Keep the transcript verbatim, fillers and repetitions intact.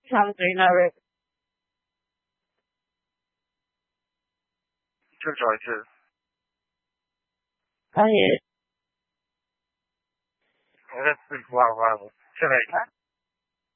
Something of it. 再找一次。 可以。 我在自己画画了，现在。